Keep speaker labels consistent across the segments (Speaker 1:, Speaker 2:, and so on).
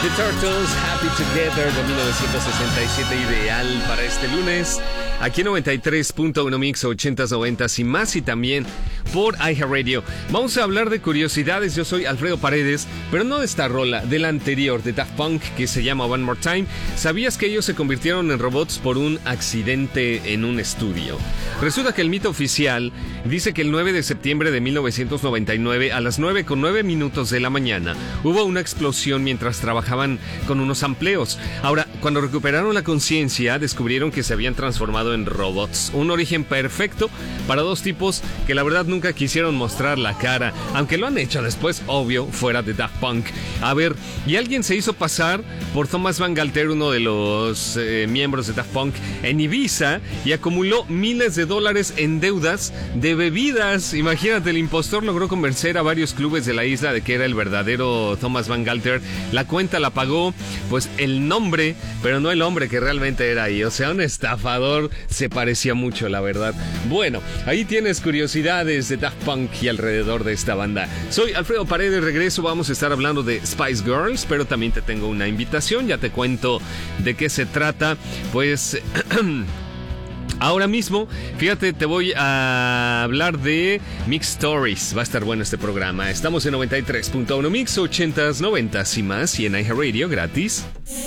Speaker 1: The Turtles, Happy Together de 1967, ideal para este lunes. Aquí en 93.1 Mix 80s, 90s y más, y también por iHeartRadio. Vamos a hablar de curiosidades. Yo soy Alfredo Paredes, pero no de esta rola, de la anterior, de Daft Punk, que se llama One More Time. ¿Sabías que ellos se convirtieron en robots por un accidente en un estudio? Resulta que el mito oficial dice que el 9 de septiembre de 1999, a las 9:09 de la mañana, hubo una explosión mientras trabajaban con unos amplios. Ahora, cuando recuperaron la conciencia, descubrieron que se habían transformado en robots. Un origen perfecto para dos tipos que la verdad nunca quisieron mostrar la cara, aunque lo han hecho después, obvio, fuera de Daft Punk. A ver, y alguien se hizo pasar por Thomas Van Galter, uno de los miembros de Daft Punk, en Ibiza, y acumuló miles de dólares en deudas de bebidas. Imagínate, el impostor logró convencer a varios clubes de la isla de que era el verdadero Thomas Van Galter. La cuenta la pagó, pues, el nombre, pero no el hombre que realmente era ahí. O sea, un estafador. Se parecía mucho, la verdad. Bueno, ahí tienes curiosidades de Daft Punk y alrededor de esta banda. Soy Alfredo Paredes, regreso. Vamos a estar hablando de Spice Girls, pero también te tengo una invitación. Ya te cuento de qué se trata. Pues... ahora mismo, fíjate, te voy a hablar de Mix Stories. Va a estar bueno este programa. Estamos en 93.1 Mix 80s, 90s y más, y en iHeartRadio gratis.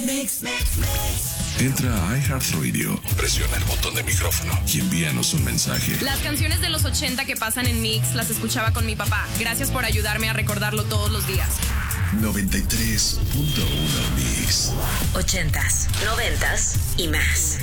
Speaker 2: Entra a iHeartRadio, presiona el botón de micrófono y envíanos un mensaje.
Speaker 3: Las canciones de los 80 que pasan en Mix las escuchaba con mi papá. Gracias por ayudarme a recordarlo todos los días.
Speaker 2: 93.1 Mix.
Speaker 4: 80s, 90s y más.